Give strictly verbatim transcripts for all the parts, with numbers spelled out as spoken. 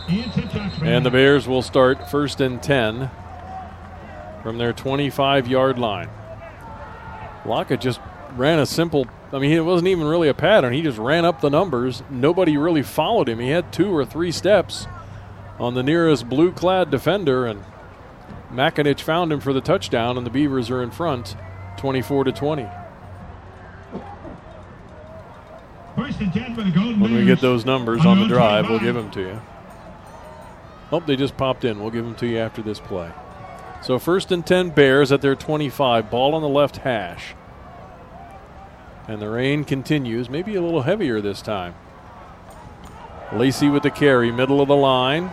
And the Bears will start first and ten from their twenty-five-yard line. Lockett just ran a simple, I mean, it wasn't even really a pattern. He just ran up the numbers. Nobody really followed him. He had two or three steps on the nearest blue-clad defender, and Makinich found him for the touchdown, and the Beavers are in front, twenty-four to twenty. When we get those numbers on the drive, we'll give them to you. Oh, they just popped in. We'll give them to you after this play. So first and ten Bears at their twenty-five. Ball on the left hash. And the rain continues, maybe a little heavier this time. Lacey with the carry, middle of the line.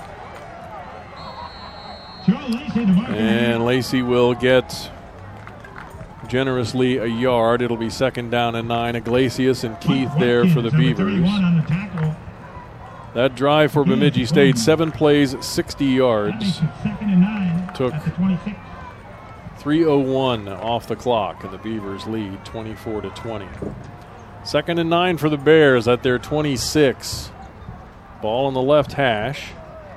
And Lacey will get generously a yard. It'll be second down and nine. Iglesias and Keith there for the Beavers. That drive for Bemidji State, seven plays, sixty yards. Took three oh one off the clock, and the Beavers lead twenty-four to twenty. Second and nine for the Bears at their twenty-six. Ball on the left hash.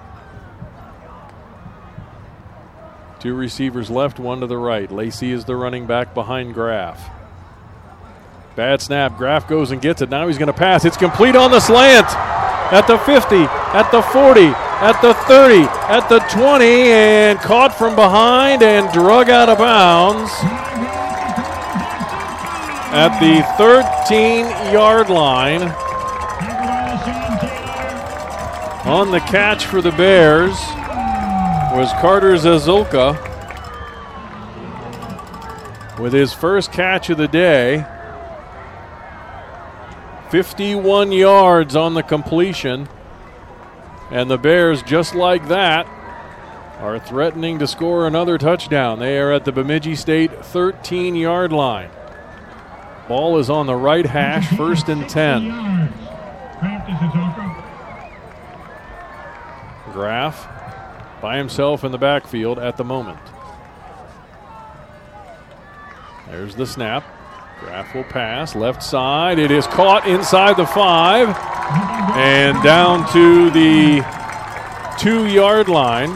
Two receivers left, one to the right. Lacey is the running back behind Graff. Bad snap. Graff goes and gets it. Now he's going to pass. It's complete on the slant. At the fifty, at the forty, at the thirty, at the twenty, and caught from behind and drug out of bounds at the thirteen-yard line. On the catch for the Bears was Carter Zazulka with his first catch of the day. fifty-one yards on the completion. And the Bears, just like that, are threatening to score another touchdown. They are at the Bemidji State thirteen-yard line. Ball is on the right hash, first and ten. Graff by himself in the backfield at the moment. There's the snap. Graff will pass, left side. It is caught inside the five and down to the two-yard line.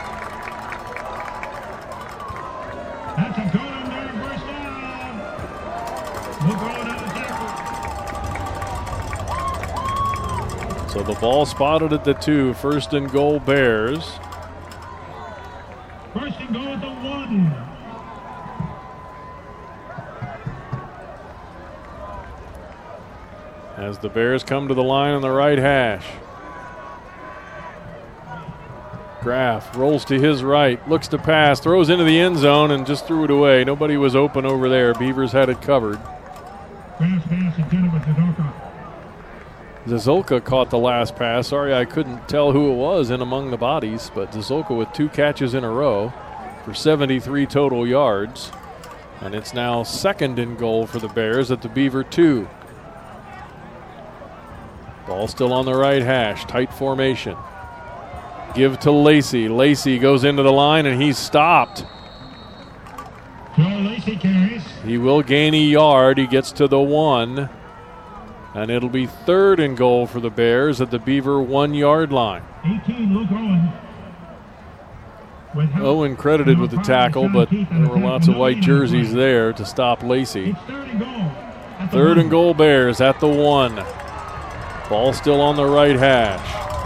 So the ball spotted at the two, first and goal Bears. First and goal at the one. As the Bears come to the line on the right hash. Graff rolls to his right, looks to pass, throws into the end zone and just threw it away. Nobody was open over there. Beavers had it covered. Last pass intended with Zazulka. Zazulka caught the last pass. Sorry I couldn't tell who it was in among the bodies, but Zazulka with two catches in a row for seventy-three total yards. And it's now second and goal for the Bears at the Beaver two. Ball still on the right hash, tight formation. Give to Lacey. Lacey goes into the line and he's stopped. Joe Lacey carries. He will gain a yard. He gets to the one. And it'll be third and goal for the Bears at the Beaver one-yard line. eighteen, Luke Owen. Owen credited with the tackle, but there were lots of white jerseys there to stop Lacey. Third and goal. Third and goal Bears at the one. Ball still on the right hash.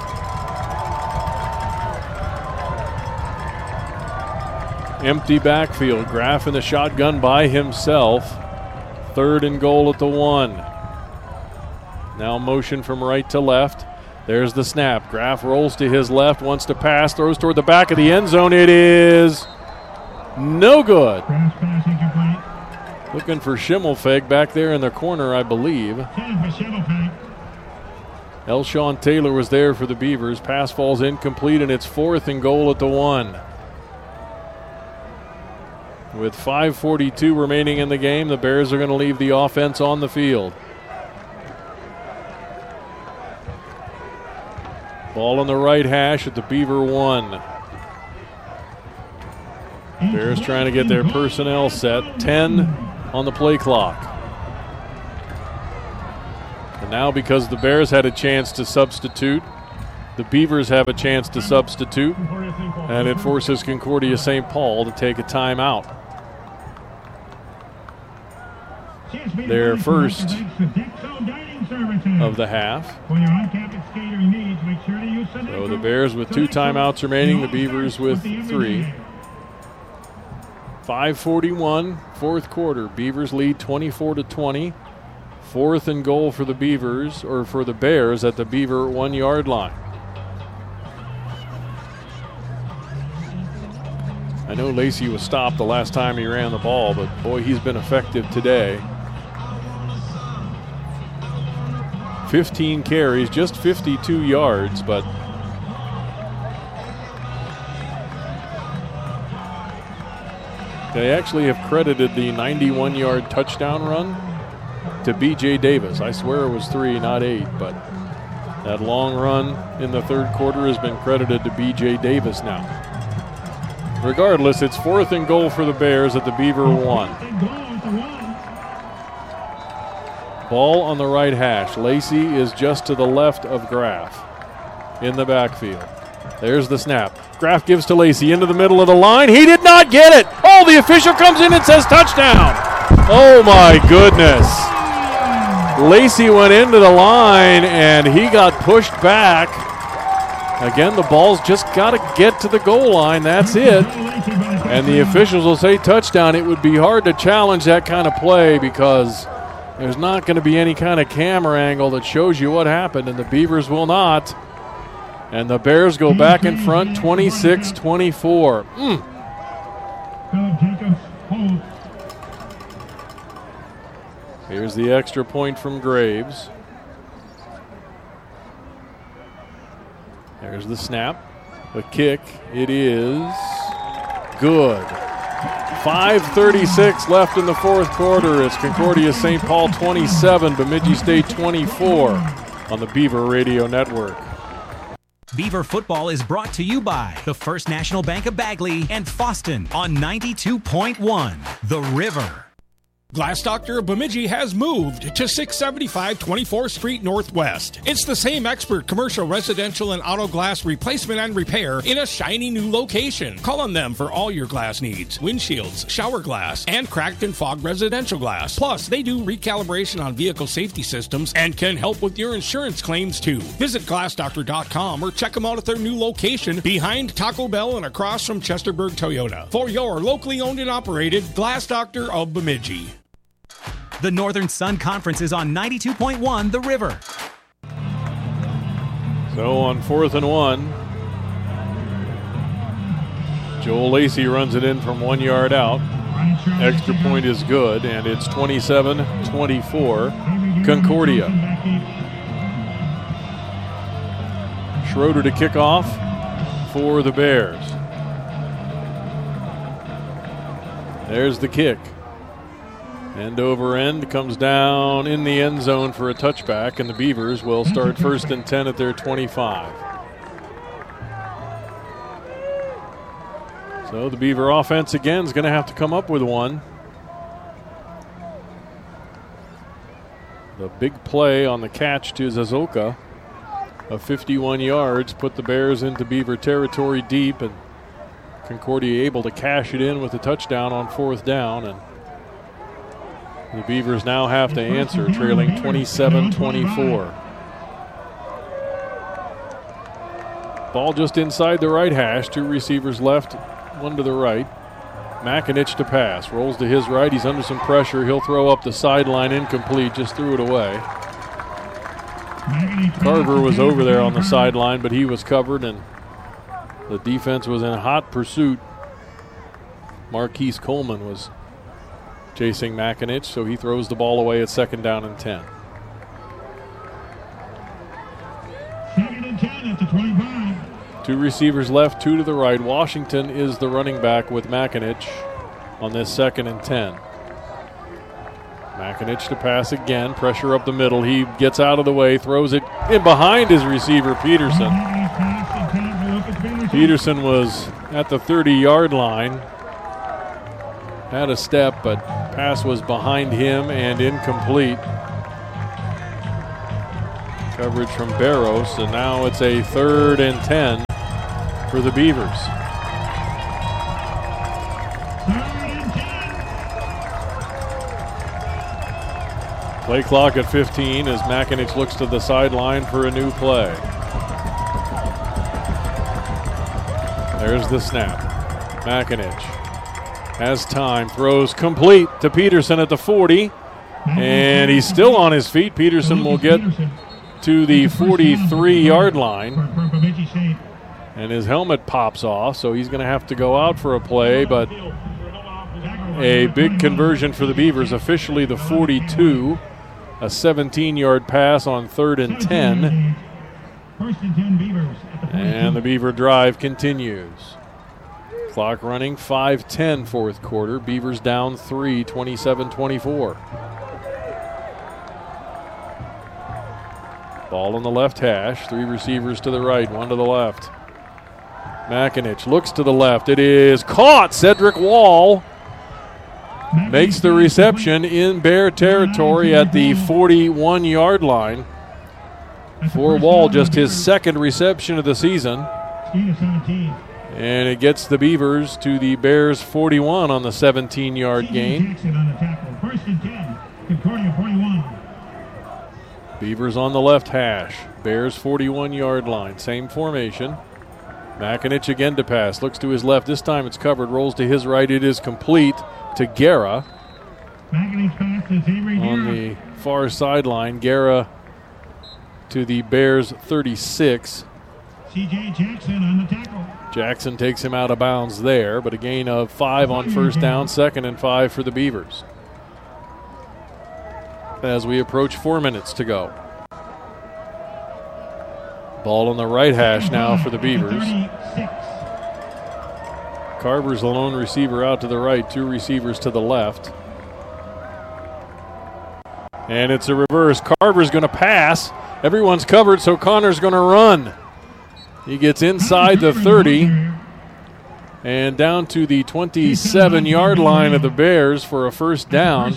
Empty backfield. Graff in the shotgun by himself. Third and goal at the one. Now motion from right to left. There's the snap. Graff rolls to his left, wants to pass, throws toward the back of the end zone. It is no good. Looking for Schimmelfeg back there in the corner, I believe. Elshawn Taylor was there for the Beavers. Pass falls incomplete, and it's fourth and goal at the one. With five forty-two remaining in the game, the Bears are going to leave the offense on the field. Ball on the right hash at the Beaver one. Bears trying to get their personnel set. ten on the play clock. And now, because the Bears had a chance to substitute, the Beavers have a chance to substitute, and it forces Concordia Saint Paul to take a timeout. Their first of the half. So the Bears with two timeouts remaining, the Beavers with three. five forty-one, fourth quarter. Beavers lead twenty-four to twenty. Fourth and goal for the Beavers, or for the Bears at the Beaver one-yard line. I know Lacey was stopped the last time he ran the ball, but boy, he's been effective today. fifteen carries, just fifty-two yards, but they actually have credited the ninety-one-yard touchdown run to B J Davis. I swear it was three, not eight, but that long run in the third quarter has been credited to B J Davis now. Regardless, it's fourth and goal for the Bears at the Beaver one. Ball on the right hash. Lacey is just to the left of Graff in the backfield. There's the snap. Graff gives to Lacey into the middle of the line. He did not get it. Oh, the official comes in and says touchdown. Oh, my goodness. Lacey went into the line, and he got pushed back. Again, the ball's just got to get to the goal line. That's it. And the officials will say touchdown. It would be hard to challenge that kind of play because there's not going to be any kind of camera angle that shows you what happened, and the Beavers will not. And the Bears go back in front, twenty-six twenty-four. Mm. Here's the extra point from Graves. There's the snap. The kick. It is good. five thirty-six left in the fourth quarter. It's Concordia Saint Paul twenty-seven, Bemidji State twenty-four on the Beaver Radio Network. Beaver football is brought to you by the First National Bank of Bagley and Foston on ninety-two point one, The River. Glass Doctor of Bemidji has moved to six seventy-five twenty-fourth Street Northwest. It's the same expert commercial, residential, and auto glass replacement and repair in a shiny new location. Call on them for all your glass needs. Windshields, shower glass, and cracked and fogged residential glass. Plus, they do recalibration on vehicle safety systems and can help with your insurance claims too. Visit glass doctor dot com or check them out at their new location behind Taco Bell and across from Chesterburg Toyota. For your locally owned and operated Glass Doctor of Bemidji. The Northern Sun Conference is on ninety-two point one, The River. So on fourth and one, Joel Lacey runs it in from one yard out. Extra point is good, and it's twenty-seven twenty-four, Concordia. Schroeder to kick off for the Bears. There's the kick. End over end, comes down in the end zone for a touchback, and the Beavers will start first and ten at their twenty-five. So the Beaver offense again is going to have to come up with one. The big play on the catch to Zazoka of fifty-one yards put the Bears into Beaver territory deep, and Concordia able to cash it in with a touchdown on fourth down, and the Beavers now have to answer, trailing twenty-seven twenty-four. Ball just inside the right hash. Two receivers left, one to the right. Makinich to pass. Rolls to his right. He's under some pressure. He'll throw up the sideline, incomplete. Just threw it away. Carver was over there on the sideline, but he was covered, and the defense was in hot pursuit. Marquise Coleman was chasing Makinich, so he throws the ball away at second down and ten. Second and ten at the twenty-five. Two receivers left, two to the right. Washington is the running back with Makinich on this second and ten. Makinich to pass again, pressure up the middle. He gets out of the way, throws it in behind his receiver, Peterson. Peterson was at the thirty-yard line. Had a step, but pass was behind him and incomplete. Coverage from Barros, and now it's a third and ten for the Beavers. Play clock at fifteen as Makinich looks to the sideline for a new play. There's the snap. Makinich has time, throws complete to Peterson at the forty, and he's still on his feet. Peterson will get to the forty-three-yard line, and his helmet pops off, so he's going to have to go out for a play, but a big conversion for the Beavers, officially the forty-two, a seventeen-yard pass on third and ten, and the Beaver drive continues. Clock running, five ten fourth quarter. Beavers down three, twenty-seven twenty-four. Ball on the left hash. Three receivers to the right, one to the left. Makinich looks to the left. It is caught. Cedric Wall makes the reception in Bear territory at the forty-one-yard line. For Wall, just his second reception of the season. And it gets the Beavers to the Bears' forty-one on the seventeen-yard gain. Beavers on the left hash. Bears' forty-one-yard line. Same formation. Makinich again to pass. Looks to his left. This time it's covered. Rolls to his right. It is complete to Guerra. On the far sideline, Guerra to the Bears' thirty-six. C J Jackson on the tackle. Jackson takes him out of bounds there, but a gain of five on first down, second and five for the Beavers. As we approach four minutes to go. Ball on the right hash now for the Beavers. Carver's the lone receiver out to the right, two receivers to the left. And it's a reverse. Carver's going to pass. Everyone's covered, so Connor's going to run. He gets inside the thirty and down to the twenty-seven-yard line of the Bears for a first down.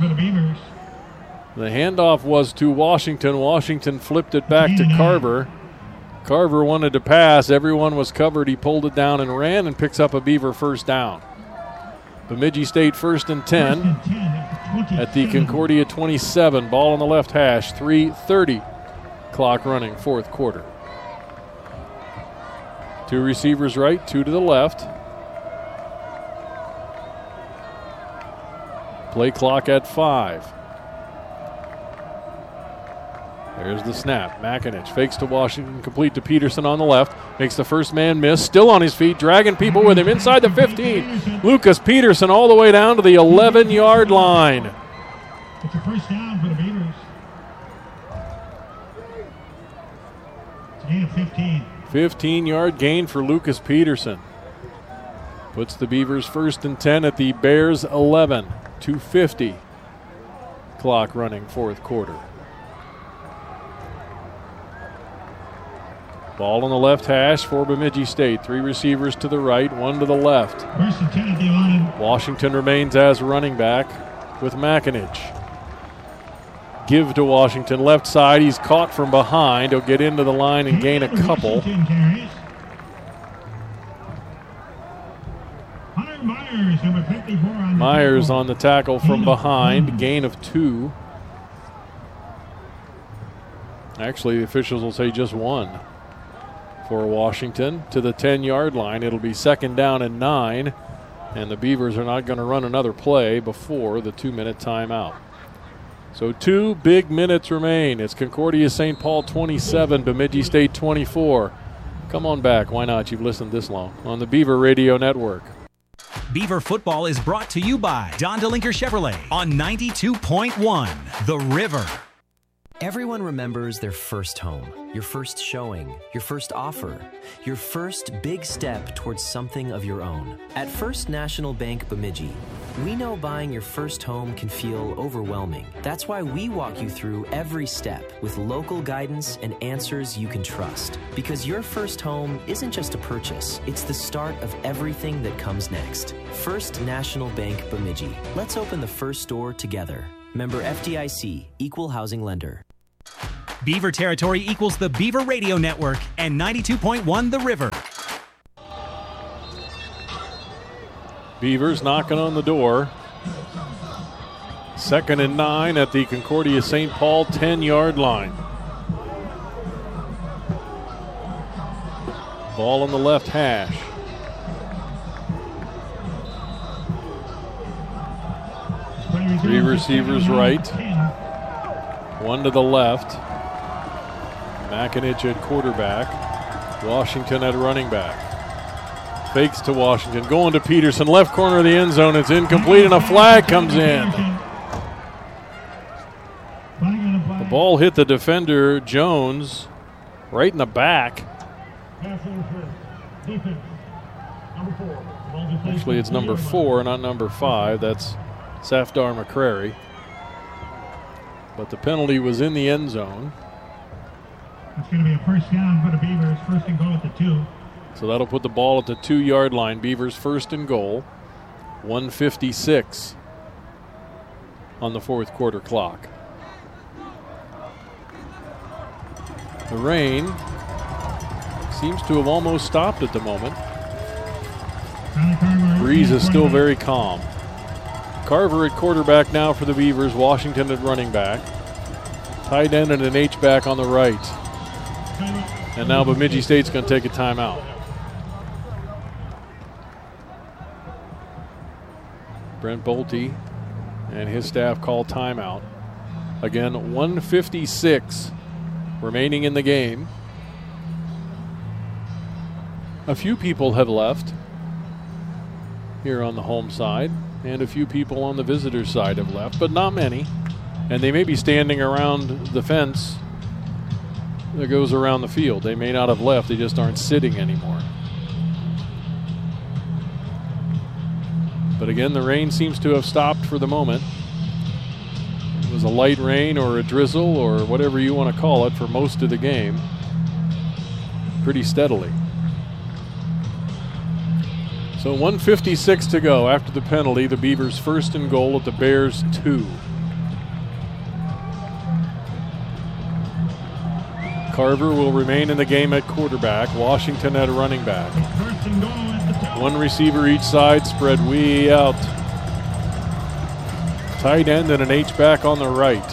The handoff was to Washington. Washington flipped it back to Carver. Carver wanted to pass. Everyone was covered. He pulled it down and ran and picks up a Beaver first down. Bemidji State first and ten at the Concordia twenty-seven. Ball on the left hash. three thirty. Clock running, fourth quarter. Two receivers right, two to the left. Play clock at five. There's the snap. Makinich fakes to Washington, complete to Peterson on the left. Makes the first man miss. Still on his feet, dragging people with him inside the fifteen. Lucas Peterson all the way down to the eleven-yard line. It's a first down for the Beavers. It's a gain of fifteen. fifteen-yard gain for Lucas Peterson. Puts the Beavers first and ten at the Bears' eleven. two fifty. Clock running, fourth quarter. Ball on the left hash for Bemidji State. Three receivers to the right, one to the left. First and ten at the line. Washington remains as running back with Makinich. Give to Washington, left side. He's caught from behind. He'll get into the line and gain a couple. Myers, number fifty-four on the Myers tackle. on the tackle from behind. Gain of two. Actually, the officials will say just one for Washington to the ten-yard line. It'll be second down and nine, and the Beavers are not going to run another play before the two-minute timeout. So two big minutes remain. It's Concordia Saint Paul twenty-seven, Bemidji State twenty-four. Come on back. Why not? You've listened this long on the Beaver Radio Network. Beaver football is brought to you by Don DeLinker Chevrolet on ninety-two point one The River. Everyone remembers their first home, your first showing, your first offer, your first big step towards something of your own. At First National Bank Bemidji, we know buying your first home can feel overwhelming. That's why we walk you through every step with local guidance and answers you can trust. Because your first home isn't just a purchase, it's the start of everything that comes next. First National Bank Bemidji. Let's open the first door together. Member F D I C, Equal Housing Lender. Beaver territory equals the Beaver Radio Network and ninety-two point one The River. Beavers knocking on the door. Second and nine at the Concordia Saint Paul ten-yard line. Ball on the left hash. Three receivers right. One to the left. Makinich at quarterback. Washington at running back. Fakes to Washington. Going to Peterson. Left corner of the end zone. It's incomplete and a flag comes in. The ball hit the defender, Jones, right in the back. Actually, it's number four, not number five. That's Safdar McCrary. But the penalty was in the end zone. It's going to be a first down for the Beavers. First and goal at the two. So that'll put the ball at the two-yard line. Beavers first and goal. one fifty-six on the fourth quarter clock. The rain seems to have almost stopped at the moment. Breeze is still very calm. Carver at quarterback now for the Beavers. Washington at running back. Tight end and an H-back on the right. And now Bemidji State's going to take a timeout. Brent Bolte and his staff call timeout. Again, one fifty-six remaining in the game. A few people have left here on the home side, and a few people on the visitor side have left, but not many. And they may be standing around the fence that goes around the field. They may not have left, they just aren't sitting anymore. But again, the rain seems to have stopped for the moment. It was a light rain or a drizzle or whatever you want to call it for most of the game. Pretty steadily. So one fifty-six to go after the penalty. The Beavers first and goal at the Bears two. Carver will remain in the game at quarterback. Washington at running back. First and goal at the two. One receiver each side, spread way out. Tight end and an H-back on the right.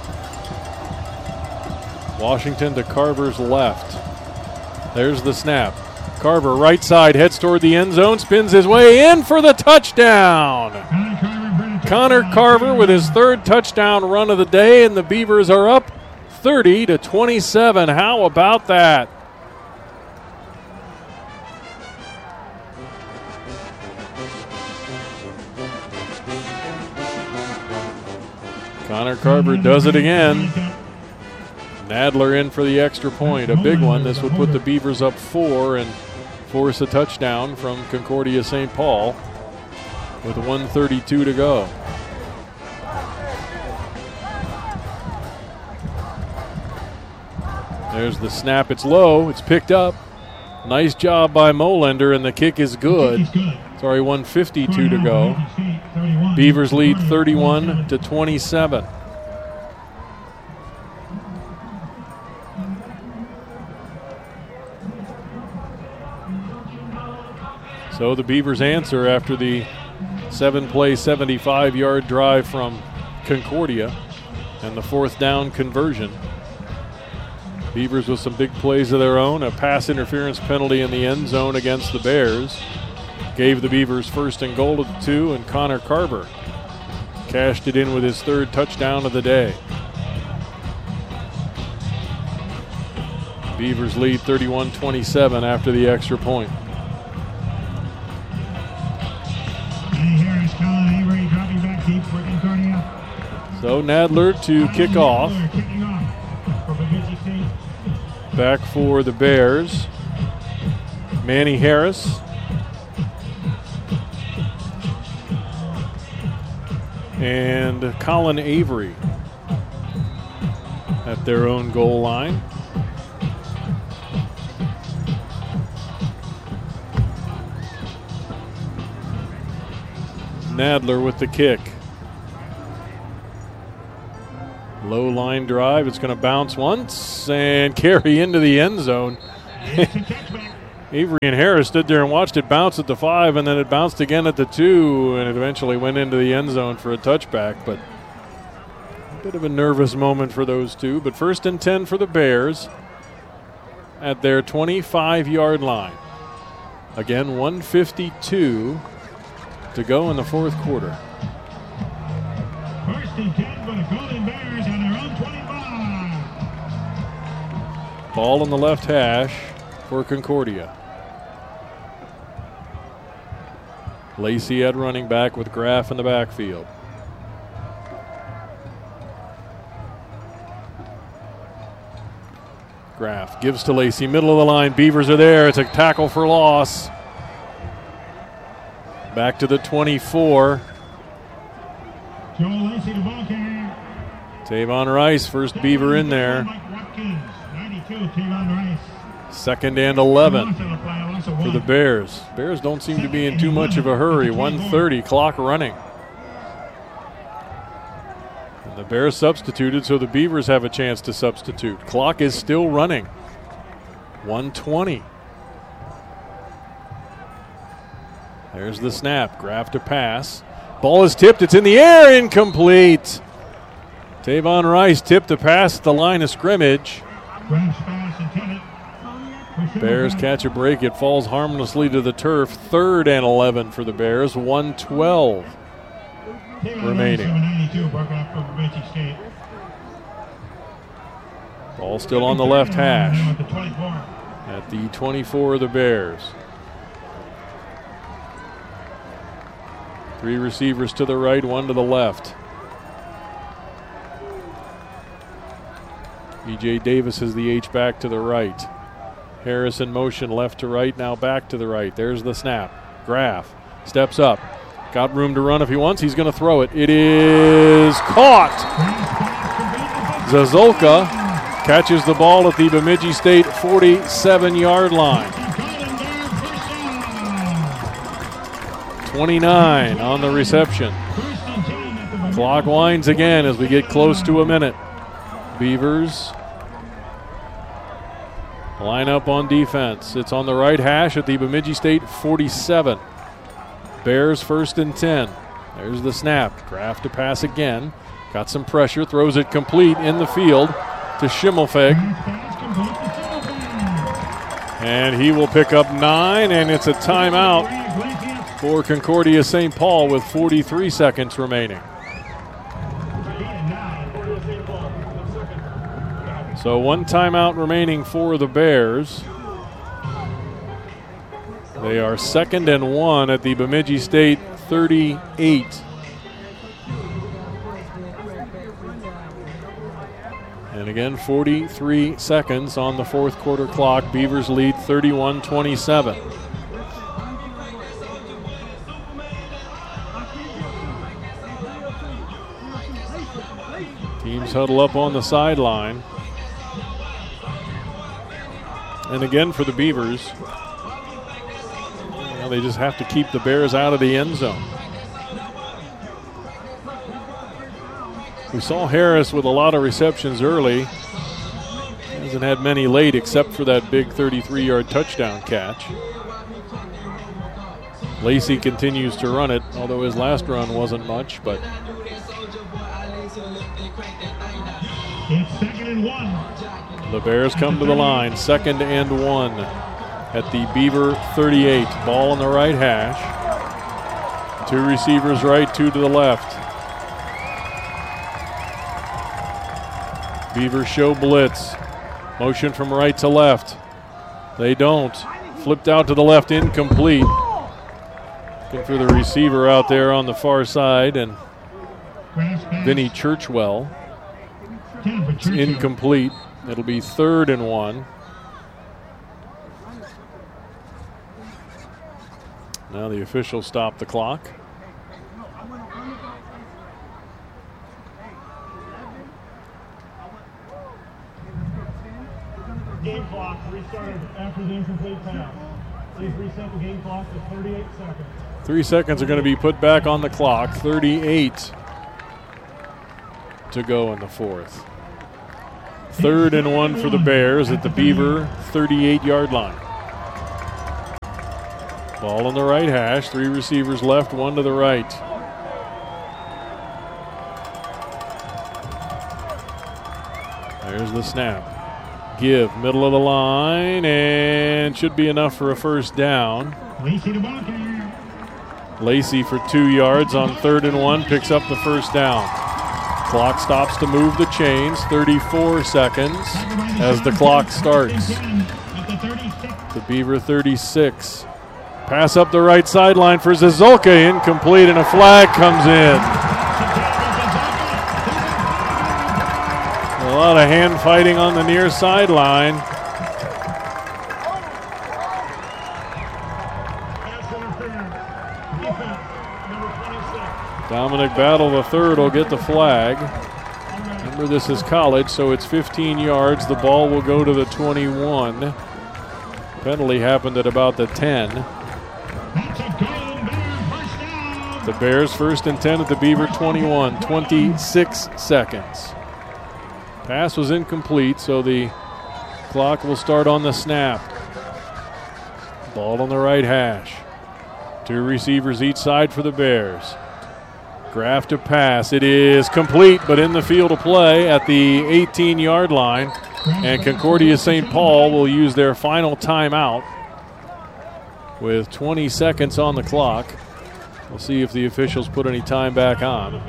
Washington to Carver's left. There's the snap. Carver, right side, heads toward the end zone, spins his way in for the touchdown. Connor Carver with his third touchdown run of the day, and the Beavers are up thirty to twenty-seven. How about that? Connor Carver does it again. Nadler in for the extra point, a big one. This would put the Beavers up four and force a touchdown from Concordia Saint Paul with one thirty-two to go. There's the snap. It's low. It's picked up. Nice job by Molender, and the kick is good. Sorry, one fifty-two to go. Beavers lead thirty-one to twenty-seven. So the Beavers answer after the seven-play, seventy-five-yard drive from Concordia and the fourth down conversion. Beavers with some big plays of their own. A pass interference penalty in the end zone against the Bears gave the Beavers first and goal at the two, and Connor Carver cashed it in with his third touchdown of the day. Beavers lead thirty-one twenty-seven after the extra point. So Nadler to kick off. Back for the Bears. Manny Harris. And Colin Avery at their own goal line. Nadler with the kick. Low line drive. It's going to bounce once and carry into the end zone. Avery and Harris stood there and watched it bounce at the five, and then it bounced again at the two, and it eventually went into the end zone for a touchback. But a bit of a nervous moment for those two. But first and ten for the Bears at their twenty-five-yard line. Again, one fifty-two to go in the fourth quarter. First and ten for the Golden Bears on their own twenty-five. Ball on the left hash for Concordia. Lacey at running back with Graff in the backfield. Graff gives to Lacey, middle of the line. Beavers are there. It's a tackle for loss. Back to the twenty-four. Joel Lacey to ball carrier. Tavon Rice, first Beaver in there. Mike Watkins, ninety-two, Tavon Rice. Second and eleven for the Bears. Bears don't seem to be in too much of a hurry. one thirty, clock running. And the Bears substituted, so the Beavers have a chance to substitute. Clock is still running. one twenty. There's the snap. Graff to pass. Ball is tipped. It's in the air. Incomplete. Tavon Rice tipped the pass at the line of scrimmage. Bears catch a break. It falls harmlessly to the turf. Third and eleven for the Bears. one twelve remaining. Ball still on the left hash at the twenty-four of the Bears. Three receivers to the right, one to the left. E J Davis is the H-back to the right. Harris in motion left to right, now back to the right. There's the snap. Graff steps up. Got room to run if he wants. He's going to throw it. It is caught. Zazulka catches the ball at the Bemidji State forty-seven-yard line. twenty-nine on the reception. Clock winds again as we get close to a minute. Beavers line up on defense. It's on the right hash at the Bemidji State forty-seven. Bears first and ten. There's the snap. Graff to pass again. Got some pressure. Throws it complete in the field to Schimmelfeg. And he will pick up nine, and it's a timeout for Concordia Saint Paul with forty-three seconds remaining. So one timeout remaining for the Bears. They are second and one at the Bemidji State thirty-eight. And again, forty-three seconds on the fourth quarter clock. Beavers lead thirty-one twenty-seven. Teams huddle up on the sideline. And again for the Beavers, well, they just have to keep the Bears out of the end zone. We saw Harris with a lot of receptions early. Hasn't had many late except for that big thirty-three-yard touchdown catch. Lacey continues to run it, although his last run wasn't much, but it's second and one. The Bears come to the line, second and one at the Beaver thirty-eight. Ball on the right hash. Two receivers right, two to the left. Beavers show blitz. Motion from right to left. They don't. Flipped out to the left, incomplete. Looking for the receiver out there on the far side, and Vinny Churchwell. It's incomplete. It'll be third and one. Now the officials stop the clock. Game clock restarted after the incomplete pass. Please reset the game clock to thirty-eight seconds. Three seconds are going to be put back on the clock. thirty-eight. to go in the fourth. Third and one for the Bears at the Beaver thirty-eight-yard line. Ball on the right hash. Three receivers left, one to the right. There's the snap. Give, middle of the line, and should be enough for a first down. Lacey to Bunker. Lacey for two yards on third and one, picks up the first down. Clock stops to move the chains, thirty-four seconds as the clock starts. The Beaver thirty-six. Pass up the right sideline for Zazulka, incomplete, and a flag comes in. A lot of hand fighting on the near sideline. Dominic Battle the third will get the flag. Remember, this is college, so it's fifteen yards. The ball will go to the twenty-one. Penalty happened at about the ten. The Bears first and ten at the Beaver twenty-one, twenty-six seconds. Pass was incomplete, so the clock will start on the snap. Ball on the right hash. Two receivers each side for the Bears. Graff to pass. It is complete, but in the field of play at the eighteen-yard line. And Concordia Saint Paul will use their final timeout with twenty seconds on the clock. We'll see if the officials put any time back on.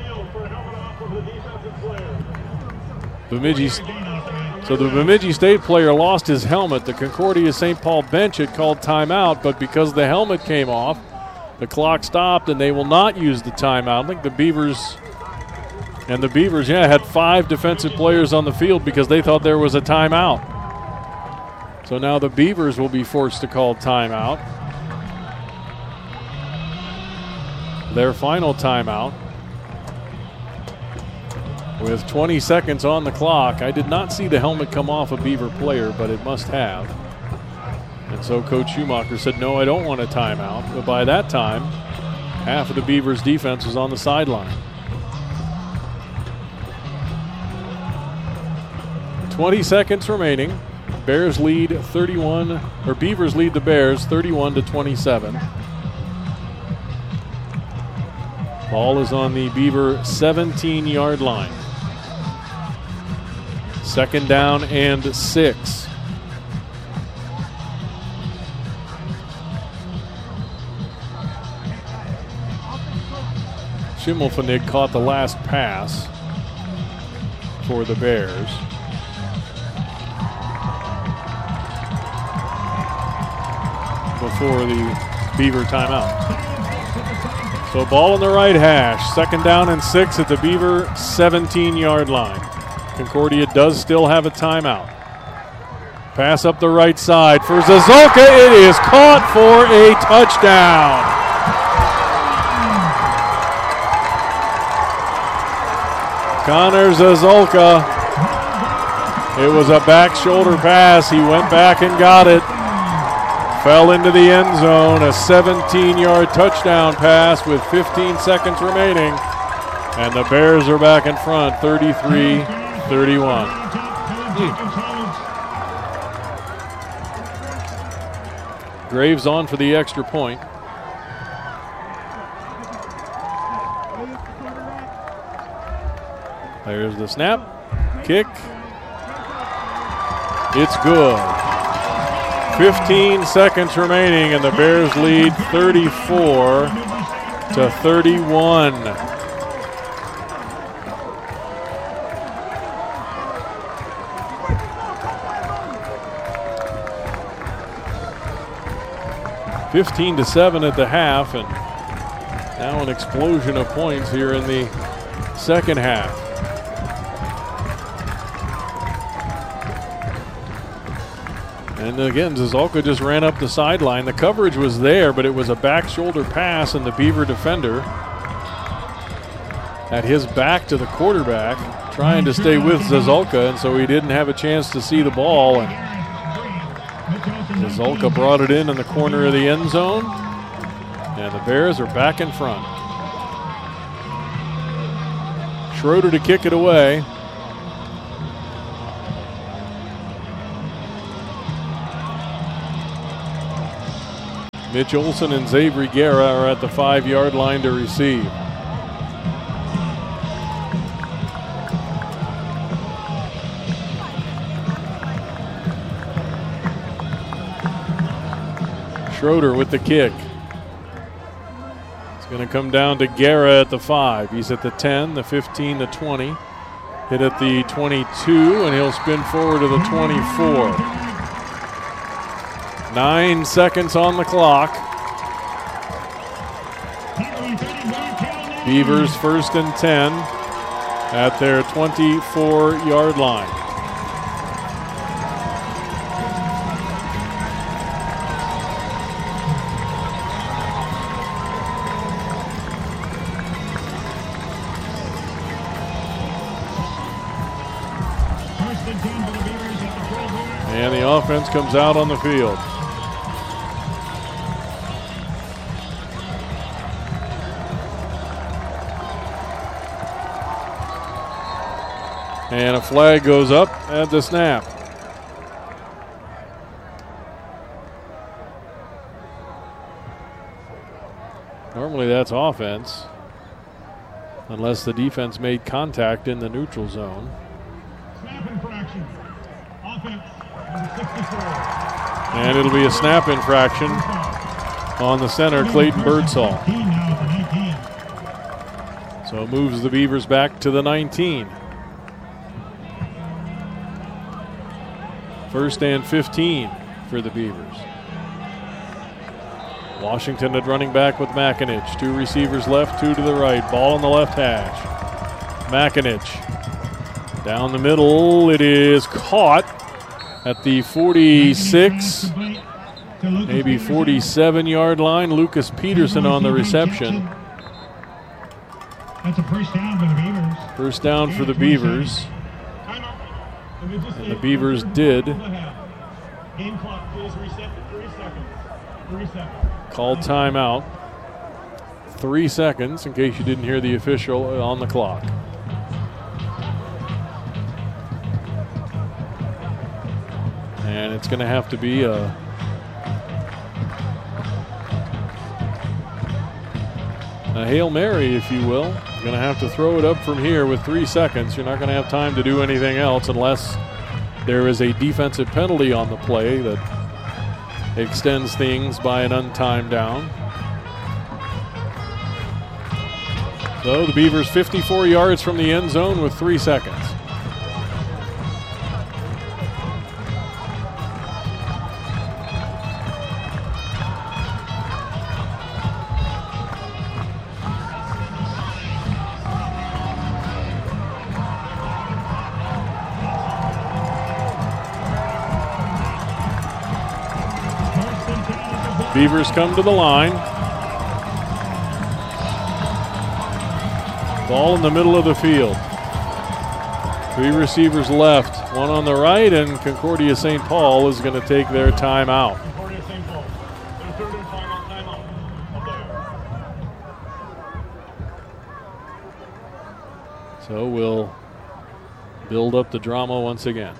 Bemidji, so the Bemidji State player lost his helmet. The Concordia Saint Paul bench had called timeout, but because the helmet came off, the clock stopped, and they will not use the timeout. I think the Beavers, and the Beavers, yeah, had five defensive players on the field because they thought there was a timeout. So now the Beavers will be forced to call timeout. Their final timeout with twenty seconds on the clock. I did not see the helmet come off a Beaver player, but it must have. And so Coach Schumacher said, no, I don't want a timeout. But by that time, half of the Beavers' defense was on the sideline. twenty seconds remaining. Bears lead thirty-one, or Beavers lead the Bears thirty-one to twenty-seven. Ball is on the Beaver seventeen-yard line. Second down and six. Schimmelfennig caught the last pass for the Bears. Before the Beaver timeout. So ball on the right hash. Second down and six at the Beaver seventeen-yard line. Concordia does still have a timeout. Pass up the right side for Zazulka. It is caught for a touchdown. Connor Zazulka. It was a back shoulder pass. He went back and got it. Fell into the end zone. A seventeen-yard touchdown pass with fifteen seconds remaining. And the Bears are back in front, thirty-three thirty-one. Hmm. Graves on for the extra point. There's the snap. Kick. It's good. fifteen seconds remaining, and the Bears lead thirty-four to thirty-one. fifteen to seven at the half, and now an explosion of points here in the second half. And again, Zazulka just ran up the sideline. The coverage was there, but it was a back shoulder pass, and the Beaver defender had his back to the quarterback, trying to stay with Zazulka, and so he didn't have a chance to see the ball. And Zazulka brought it in in the corner of the end zone, and the Bears are back in front. Schroeder to kick it away. Mitch Olson and Xavier Guerra are at the five-yard line to receive. Schroeder with the kick. It's going to come down to Guerra at the five. He's at the ten, the fifteen, the twenty. Hit at the twenty-two, and he'll spin forward to the twenty-four. Nine seconds on the clock. Beavers first and ten at their twenty-four-yard line. And the offense comes out on the field. And a flag goes up at the snap. Normally that's offense, unless the defense made contact in the neutral zone. Snap infraction. Offense, number sixty-four. And it'll be a snap infraction on the center, Clayton Birdsall. So it moves the Beavers back to the nineteen. First and fifteen for the Beavers. Washington at running back with McAninch. Two receivers left, two to the right. Ball on the left hash. McAninch down the middle. It is caught at the forty-six, maybe forty-seven-yard line. Lucas Peterson on the reception. That's a first down for the Beavers. First down for the Beavers. And the Beavers did Game clock, please reset for three seconds. Three seconds. Call timeout. Three seconds in case you didn't hear the official on the clock. And it's going to have to be a a Hail Mary, if you will. You're going to have to throw it up from here with three seconds. You're not going to have time to do anything else unless there is a defensive penalty on the play that extends things by an untimed down. So the Beavers fifty-four yards from the end zone with three seconds. Beavers come to the line. Ball in the middle of the field. Three receivers left, one on the right, and Concordia Saint Paul is going to take their timeout. Concordia Saint Paul. Their third and final timeout of the So we'll build up the drama once again.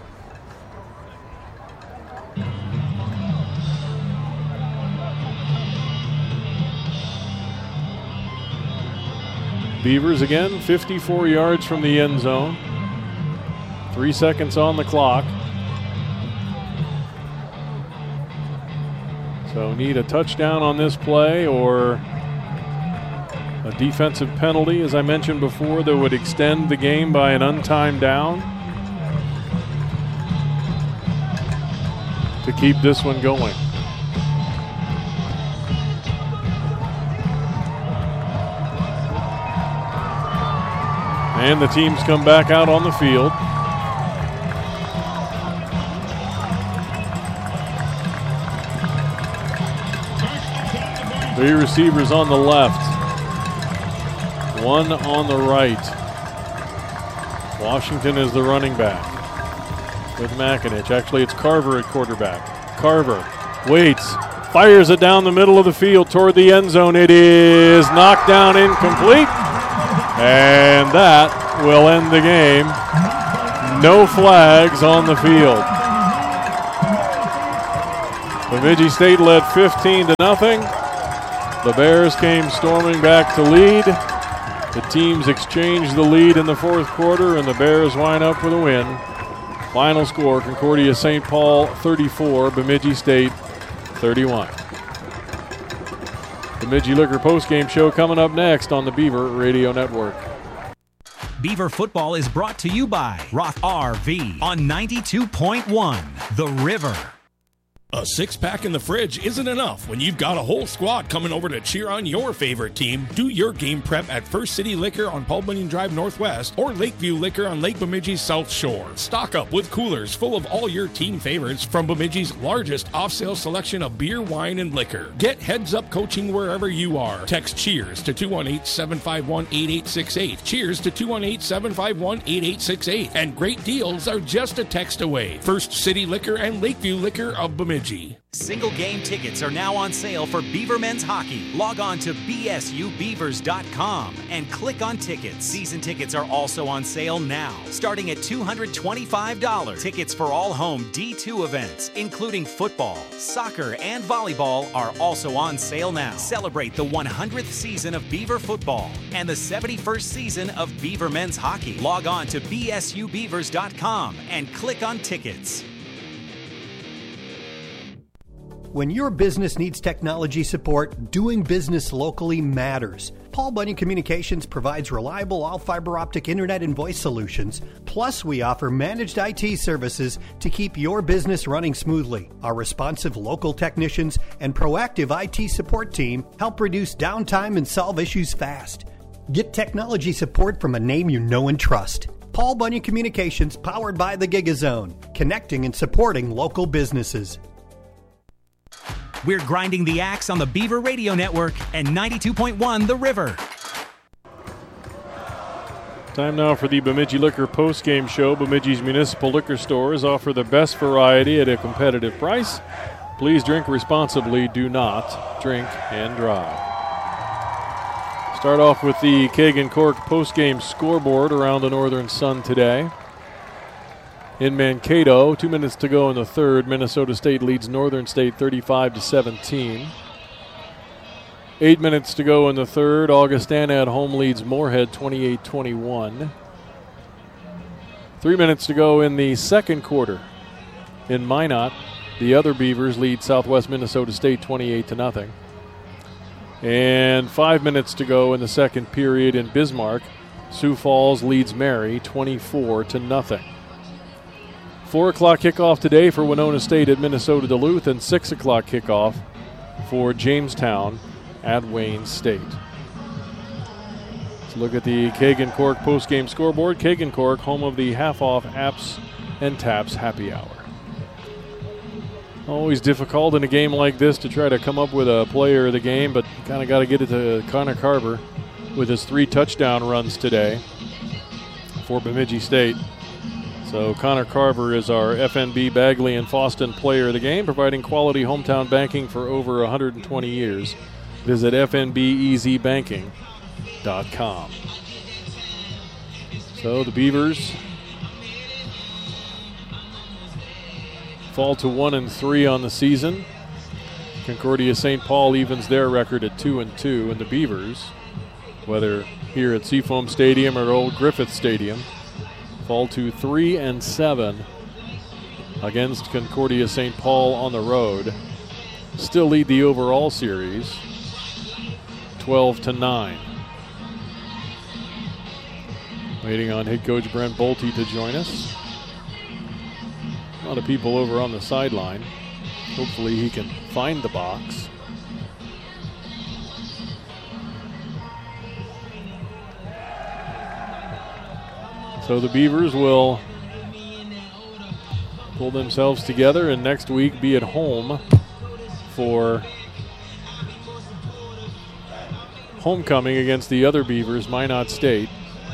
Beavers again, fifty-four yards from the end zone. Three seconds on the clock. So need a touchdown on this play or a defensive penalty, as I mentioned before, that would extend the game by an untimed down to keep this one going. And the teams come back out on the field. Three receivers on the left, one on the right. Washington is the running back with McAninch. Actually, it's Carver at quarterback. Carver waits, fires it down the middle of the field toward the end zone. It is knocked down incomplete. And that will end the game. No flags on the field. Bemidji State led fifteen to nothing. The Bears came storming back to lead. The teams exchanged the lead in the fourth quarter, and the Bears wind up with a win. Final score, Concordia Saint Paul thirty-four, Bemidji State thirty-one. Bemidji Liquor postgame show coming up next on the Beaver Radio Network. Beaver football is brought to you by Roth R V on ninety-two point one The River. A six-pack in the fridge isn't enough when you've got a whole squad coming over to cheer on your favorite team. Do your game prep at First City Liquor on Paul Bunyan Drive Northwest or Lakeview Liquor on Lake Bemidji's South Shore. Stock up with coolers full of all your team favorites from Bemidji's largest off-sale selection of beer, wine, and liquor. Get heads-up coaching wherever you are. Text CHEERS to two one eight, seven five one, eight eight six eight. CHEERS to two one eight, seven five one, eight eight six eight. And great deals are just a text away. First City Liquor and Lakeview Liquor of Bemidji. Single game tickets are now on sale for Beaver Men's Hockey. Log on to B S U beavers dot com and click on tickets. Season tickets are also on sale now, starting at two hundred twenty-five dollars. Tickets for all home D two events, including football, soccer, and volleyball, are also on sale now. Celebrate the one hundredth season of Beaver football and the seventy-first season of Beaver Men's Hockey. Log on to B S U beavers dot com and click on tickets. When your business needs technology support, doing business locally matters. Paul Bunyan Communications provides reliable all-fiber optic internet and voice solutions. Plus, we offer managed I T services to keep your business running smoothly. Our responsive local technicians and proactive I T support team help reduce downtime and solve issues fast. Get technology support from a name you know and trust. Paul Bunyan Communications, powered by the GigaZone, connecting and supporting local businesses. We're grinding the axe on the Beaver Radio Network and ninety-two point one The River. Time now for the Bemidji Liquor postgame show. Bemidji's municipal liquor stores offer the best variety at a competitive price. Please drink responsibly. Do not drink and drive. Start off with the Keg and Cork postgame scoreboard around the Northern Sun today. In Mankato, two minutes to go in the third. Minnesota State leads Northern State thirty-five to seventeen. Eight minutes to go in the third. Augustana at home leads Moorhead twenty-eight twenty-one. Three minutes to go in the second quarter. In Minot, the other Beavers lead Southwest Minnesota State twenty-eight to nothing. And five minutes to go in the second period in Bismarck. Sioux Falls leads Mary twenty-four to nothing. Four o'clock kickoff today for Winona State at Minnesota Duluth, and six o'clock kickoff for Jamestown at Wayne State. Let's look at the Keg and Cork postgame scoreboard. Keg and Cork, home of the half-off apps and taps happy hour. Always difficult in a game like this to try to come up with a player of the game, but kind of got to get it to Connor Carver with his three touchdown runs today for Bemidji State. So Connor Carver is our F N B Bagley and Foston player of the game, providing quality hometown banking for over one hundred twenty years. Visit F N B E Z banking dot com. So the Beavers fall to one and three on the season. Concordia Saint Paul evens their record at two and two, and the Beavers, whether here at Seafoam Stadium or Old Griffith Stadium, fall to three and seven against Concordia Saint Paul on the road. Still lead the overall series, twelve to nine. Waiting on head coach Brent Bolte to join us. A lot of people over on the sideline. Hopefully he can find the box. So the Beavers will pull themselves together and next week be at home for homecoming against the other Beavers, Minot State.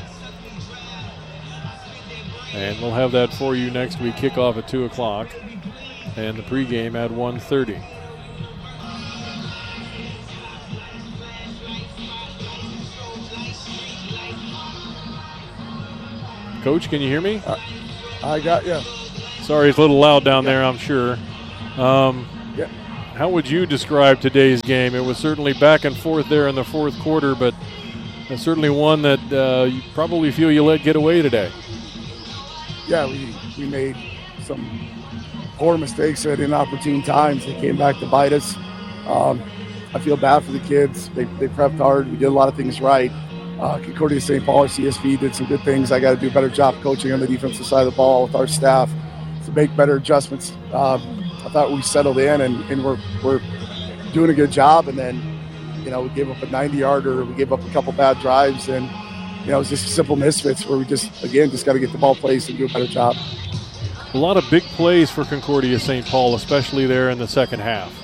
And we'll have that for you next week. Kickoff at two o'clock and the pregame at one thirty. Coach, can you hear me? Uh, I got you. Sorry, it's a little loud down there, I'm sure. Um, yeah. How would you describe today's game? It was certainly back and forth there in the fourth quarter, but it's certainly one that uh, you probably feel you let get away today. Yeah, we, we made some poor mistakes at inopportune times. They came back to bite us. Um, I feel bad for the kids. They, they prepped hard. We did a lot of things right. Uh, Concordia Saint Paul, our C S V, did some good things. I got to do a better job coaching on the defensive side of the ball with our staff to make better adjustments. Um, I thought we settled in and, and we're we're doing a good job. And then, you know, we gave up a ninety-yarder. We gave up a couple bad drives. And, you know, it was just simple misfits where we just, again, just got to get the ball placed and do a better job. A lot of big plays for Concordia Saint Paul, especially there in the second half.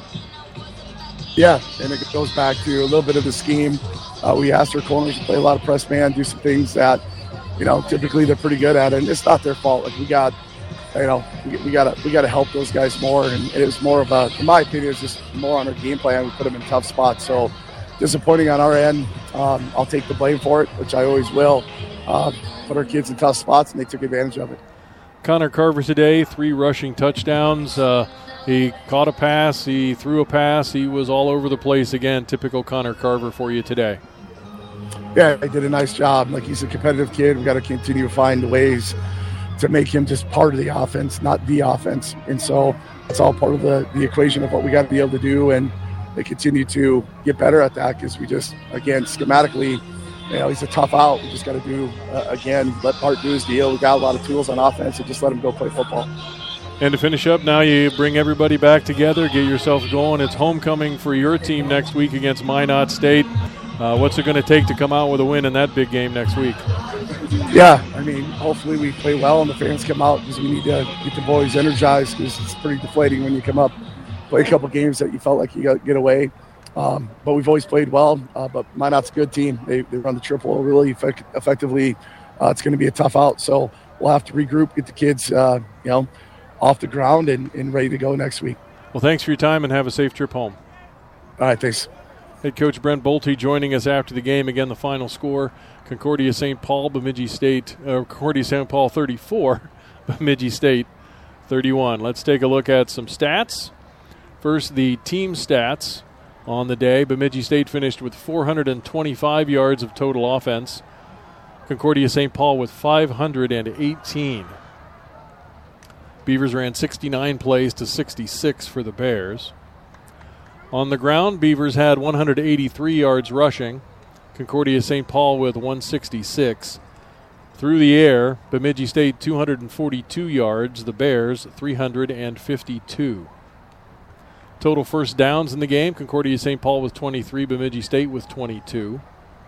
Yeah, and it goes back to a little bit of the scheme. Uh, we asked our corners to play a lot of press man, do some things that, you know, typically they're pretty good at, and it's not their fault. Like we got, you know, we, we gotta we gotta help those guys more, and it was more of a, in my opinion, it's just more on our game plan. We put them in tough spots, so disappointing on our end. Um, I'll take the blame for it, which I always will. Uh, put our kids in tough spots, and they took advantage of it. Connor Carver today, three rushing touchdowns. Uh, he caught a pass. He threw a pass. He was all over the place again. Typical Connor Carver for you today. Yeah, he did a nice job. Like, he's a competitive kid. We've got to continue to find ways to make him just part of the offense, not the offense. And so it's all part of the, the equation of what we got to be able to do. And they continue to get better at that because we just, again, schematically, you know, he's a tough out. We just got to do, uh, again, let Bart do his deal. We got a lot of tools on offense, and just let him go play football. And to finish up, now you bring everybody back together, get yourself going. It's homecoming for your team next week against Minot State. Uh, what's it going to take to come out with a win in that big game next week? Yeah, I mean, hopefully we play well and the fans come out because we need to get the boys energized because it's pretty deflating when you come up, play a couple games that you felt like you got to get away. Um, but we've always played well. Uh, but Minot's a good team. They, they run the triple really effect- effectively. Uh, it's going to be a tough out. So we'll have to regroup, get the kids, uh, you know, off the ground and, and ready to go next week. Well, thanks for your time and have a safe trip home. All right, thanks. Head coach Brent Bolte joining us after the game. Again, the final score, Concordia Saint Paul, Bemidji State, uh, Concordia Saint Paul thirty-four, Bemidji State thirty-one. Let's take a look at some stats. First, the team stats on the day. Bemidji State finished with four hundred twenty-five yards of total offense. Concordia Saint Paul with five hundred eighteen. Beavers ran sixty-nine plays to sixty-six for the Bears. On the ground, Beavers had one hundred eighty-three yards rushing. Concordia Saint Paul with one hundred sixty-six. Through the air, Bemidji State two hundred forty-two yards, the Bears three hundred fifty-two. Total first downs in the game, Concordia Saint Paul with twenty-three, Bemidji State with twenty-two.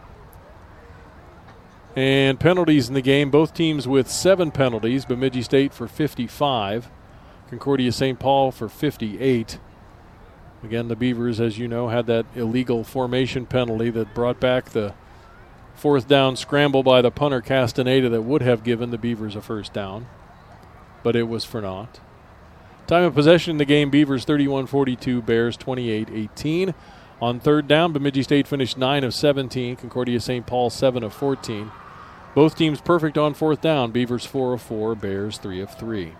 And penalties in the game, both teams with seven penalties, Bemidji State for fifty-five, Concordia Saint Paul for fifty-eight. Again, the Beavers, as you know, had that illegal formation penalty that brought back the fourth down scramble by the punter Castaneda that would have given the Beavers a first down, but it was for naught. Time of possession in the game, Beavers thirty-one forty-two, Bears twenty-eight eighteen. On third down, Bemidji State finished nine of seventeen, Concordia Saint Paul seven of fourteen. Both teams perfect on fourth down, Beavers four of four, Bears three of three.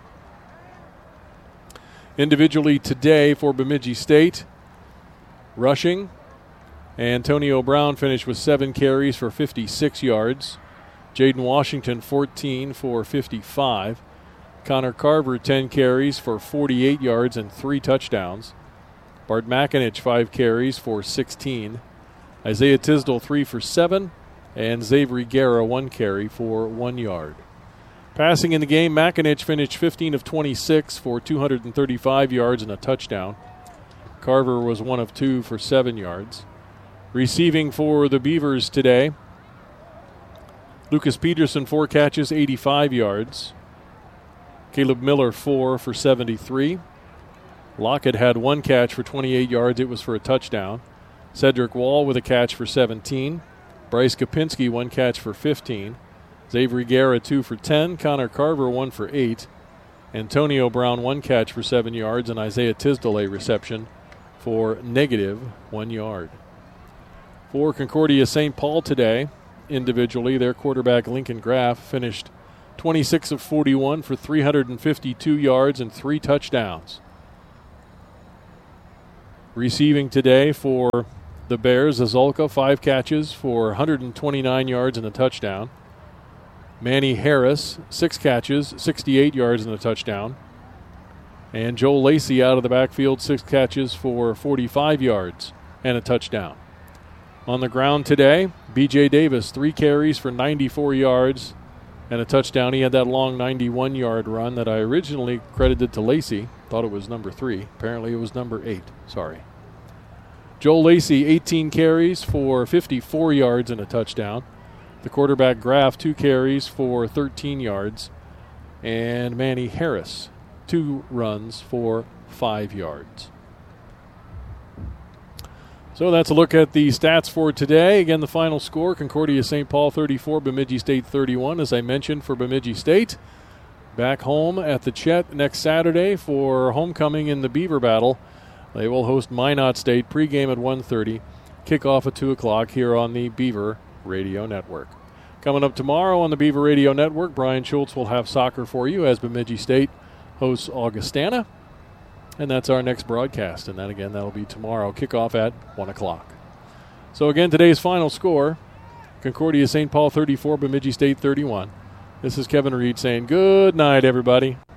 Individually today for Bemidji State, rushing, Antonio Brown finished with seven carries for fifty-six yards. Jaden Washington fourteen for fifty-five. Connor Carver ten carries for forty-eight yards and three touchdowns. Bart Makinich five carries for sixteen. Isaiah Tisdall three for seven. And Xavier Guerra one carry for one yard. Passing in the game, Makinich finished fifteen of twenty-six for two hundred thirty-five yards and a touchdown. Carver was one of two for seven yards. Receiving for the Beavers today, Lucas Peterson four catches, eighty-five yards. Caleb Miller four for seventy-three. Lockett had one catch for twenty-eight yards. It was for a touchdown. Cedric Wall with a catch for seventeen. Bryce Kopinski one catch for fifteen. Xavier Guerra two for ten. Connor Carver one for eight. Antonio Brown one catch for seven yards. And Isaiah Tisdall a reception for negative one yard. For Concordia Saint Paul today, individually, their quarterback Lincoln Graff finished twenty-six of forty-one for three hundred fifty-two yards and three touchdowns. Receiving today for the Bears, Azulka, five catches for one hundred twenty-nine yards and a touchdown. Manny Harris, six catches, sixty-eight yards and a touchdown. And Joel Lacey out of the backfield, six catches for forty-five yards and a touchdown. On the ground today, B J Davis, three carries for ninety-four yards and a touchdown. He had that long ninety-one-yard run that I originally credited to Lacey. Thought it was number three. Apparently it was number eight. Sorry. Joel Lacey, eighteen carries for fifty-four yards and a touchdown. The quarterback Graff, two carries for thirteen yards. And Manny Harris, two runs for five yards. So that's a look at the stats for today. Again, the final score, Concordia Saint Paul thirty-four, Bemidji State thirty-one. As I mentioned, for Bemidji State, back home at the Chet next Saturday for homecoming in the Beaver Battle. They will host Minot State, pregame at one thirty, kickoff at two o'clock here on the Beaver Radio Network. Coming up tomorrow on the Beaver Radio Network, Brian Schultz will have soccer for you as Bemidji State hosts Augustana. And that's our next broadcast. And then again, that'll be tomorrow, kickoff at one o'clock. So again, today's final score, Concordia Saint Paul thirty-four, Bemidji State thirty-one. This is Kevin Reed saying good night, everybody.